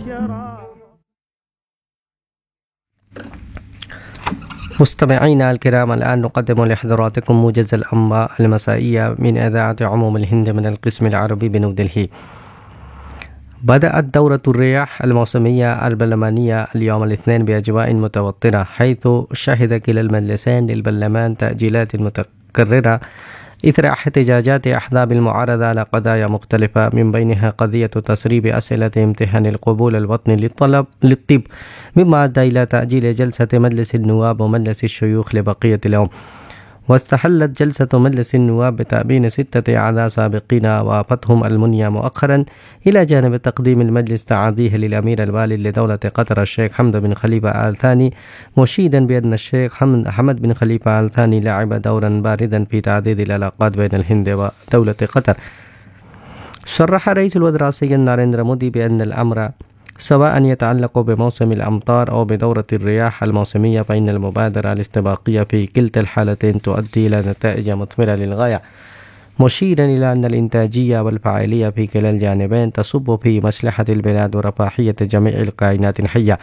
مستمعينا الكرام، الآن نقدم لحضراتكم موجز الأنباء المسائية من إذاعة عموم الهند من القسم العربي بنيودلهي. بدأت دورة الرياح الموسمية البرلمانية اليوم الاثنين بأجواء متوترة، حيث شهد كلا المجلسين للبرلمان تأجيلات متكررة إثر احتجاجات أحزاب المعارضة على قضايا مختلفة، من بينها قضية تسريب أسئلة امتحان القبول الوطني للطب، مما أدى إلى تأجيل جلسة مجلس النواب ومجلس الشيوخ لبقية اليوم. واستحلت جلسة مجلس النواب بتأبين 6 أعضاء سابقين وافته المنية مؤخرا، إلى جانب تقديم المجلس تعازيه للأمير الوالد لدولة قطر الشيخ حمد بن خليفة آل ثاني، مشيدا بأن الشيخ حمد بن خليفة آل ثاني لعب دورا باردا في تعزيز العلاقات بين الهند ودولة قطر. صرح رئيس الوزراء السيد ناريندرا مودي بأن الأمر سواء يتعلق بموسم الأمطار أو بدورة الرياح الموسمية، فإن المبادرة الاستباقية في كلتا الحالتين تؤدي إلى نتائج مثمرة للغاية، مشيرا إلى أن الإنتاجية والفاعلية في كلا الجانبين تصب في مصلحة البلاد ورفاهية جميع الكائنات الحية.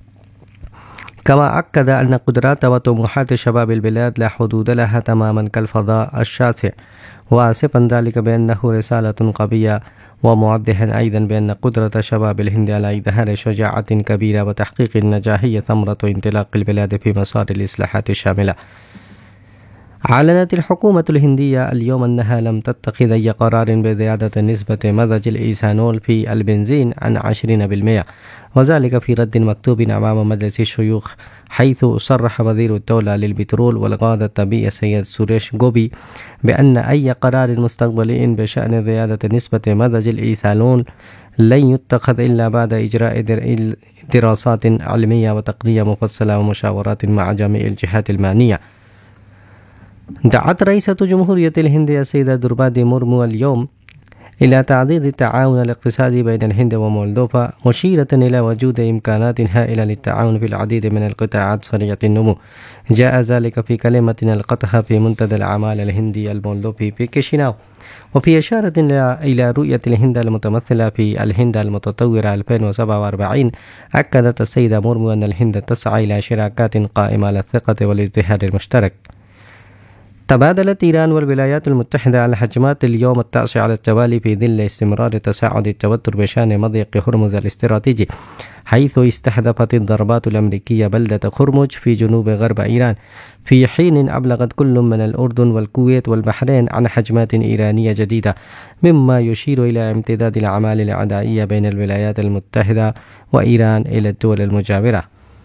كما أكد أن قدرات وطموحات شباب البلاد لا حدود لها تماما كالفضاء الشاسع، واصفا ذلك بأنه رسالة قوية، وموضحا أيضا بأن قدرة شباب الهند على إظهار شجاعة كبيرة وتحقيق النجاح هي ثمرة انطلاق البلاد في مسار الإصلاحات الشاملة. أعلنت الحكومة الهندية اليوم أنها لم تتخذ أي قرار بزيادة نسبة مزج الإيثانول في البنزين عن 20%، وذلك في رد مكتوب أمام مجلس الشيوخ، حيث صرح وزير الدولة للبترول والغاز الطبيعي السيد سوريش غوبي بأن أي قرار مستقبلي بشأن زيادة نسبة مزج الإيثانول لن يتخذ إلا بعد إجراء دراسات علمية وتقنية مفصلة ومشاورات مع جميع الجهات المعنية. دعت رئيسة جمهورية الهند السيدة دربادي مورمو اليوم إلى تعزيز التعاون الاقتصادي بين الهند ومولدوفا، مشيرة إلى وجود إمكانات هائلة للتعاون في العديد من القطاعات سريعة النمو. جاء ذلك في كلمة ألقتها في منتدى الأعمال الهندي المولدوفي في كيشيناو، وفي إشارة إلى رؤية الهند المتمثلة في الهند المتطورة 2047. أكدت السيدة مورمو أن الهند تسعى إلى شراكات قائمة على الثقة والازدهار المشترك. تبادلت إيران والولايات المتحدة الهجمات اليوم 9 على التوالي في ظل استمرار تصاعد التوتر بشأن مضيق هرمز الاستراتيجي، حيث استهدفت الضربات الأمريكية بلدة خرموج في جنوب غرب إيران، في حين أبلغت كل من الأردن والكويت والبحرين عن هجمات إيرانية جديدة، مما يشير إلى امتداد الأعمال العدائية بين الولايات المتحدة وإيران إلى الدول المجاورة.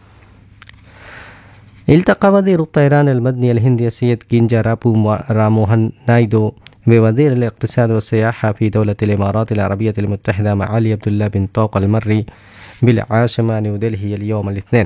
التقى وزير الطيران المدني الهندي السيد كينجا راموهان نايدو بوزير الاقتصاد والسياحة في دولة الإمارات العربية المتحدة معالي عبد الله بن طوق المري بالعاصمة نيودلهي اليوم الاثنين.